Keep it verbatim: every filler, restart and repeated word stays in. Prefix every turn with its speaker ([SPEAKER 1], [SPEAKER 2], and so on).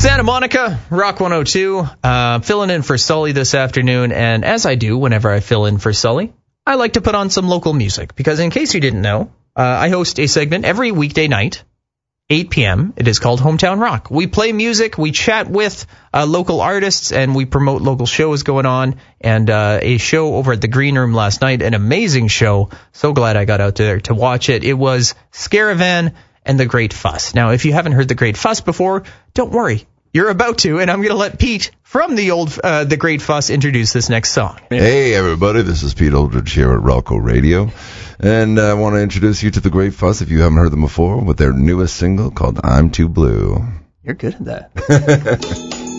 [SPEAKER 1] Santa Monica, Rock one oh two, uh, filling in for Sully this afternoon, and as I do whenever I fill in for Sully, I like to put on some local music, because in case you didn't know, uh, I host a segment every weekday night, eight p.m. It is called Hometown Rock. We play music, we chat with uh, local artists, and we promote local shows going on, and uh, a show over at the Green Room last night, an amazing show, so glad I got out there to watch it. It was Scaravan and The Great Fuss. Now, if you haven't heard The Great Fuss before, don't worry. You're about to, and I'm going to let Pete from the old, uh, The Great Fuss introduce this next song.
[SPEAKER 2] Hey, everybody, this is Pete Aldridge here at Ralco Radio, and I want to introduce you to The Great Fuss, if you haven't heard them before, with their newest single called I'm Too Blue.
[SPEAKER 1] You're good at that.